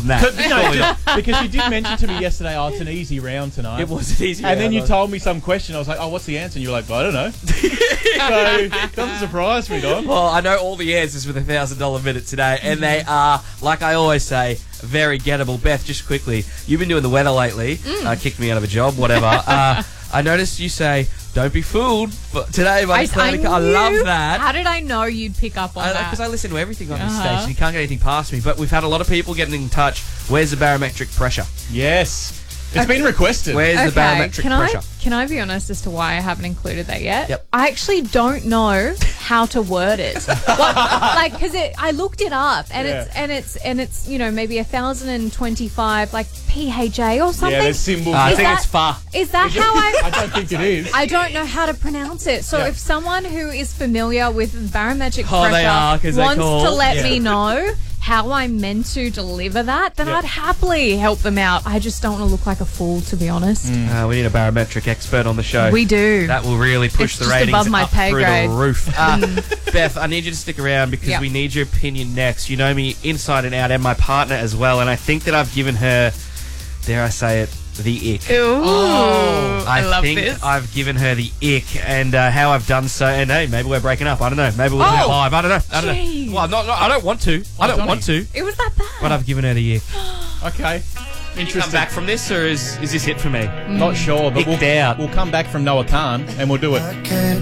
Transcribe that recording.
than that. Because you did mention to me yesterday, it's an easy round tonight. It was an easy round. And then you told me some question. I was like, what's the answer? And you were like, I don't know. So it doesn't surprise me, Don. Well, I know all the answers with $1,000 minute today, and they are, like I always say, very gettable. Beth, just quickly, you've been doing the weather lately. Kicked me out of a job, whatever. I noticed you say, don't be fooled today by Cloudy. I love that. How did I know you'd pick up on that? Because I listen to everything on this station. You can't get anything past me. But we've had a lot of people getting in touch. Where's the barometric pressure? Yes. It's been requested. Where's the barometric pressure? Can I be honest as to why I haven't included that yet? Yep. I actually don't know how to word it. Because I looked it up and it's maybe 1,025 like PHA or something. Yeah, there's symbols. I think it's far. Is that how I don't think it is. I don't know how to pronounce it. So if someone who is familiar with barometric they are, 'cause pressure they wants call. to let me know how I'm meant to deliver that, then I'd happily help them out. I just don't want to look like a fool, to be honest. We need a barometric expert on the show. We do. That will really push It's the just ratings above my up pay through grade. the roof. Beth, I need you to stick around because we need your opinion next. You know me inside and out, and my partner as well, and I think that I've given her, dare I say it, the ick. Ooh, I love think this. I've given her the ick, and how I've done so. And hey, maybe we're breaking up. I don't know. Maybe we'll do live. I don't know. Jeez. Well, I don't want to. I don't want to. It was that bad. But I've given her the ick. Okay. Can you come back from this, or is this it for me? Not sure, but Icked out. we'll come back from Noah Khan and we'll do it.